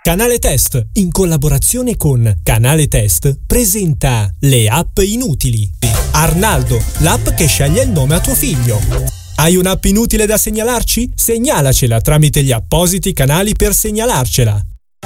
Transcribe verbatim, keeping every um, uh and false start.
Canale Test, in collaborazione con Canale Test, presenta le app inutili. Arnaldo, l'app che sceglie il nome a tuo figlio. Hai un'app inutile da segnalarci? Segnalacela tramite gli appositi canali per segnalarcela.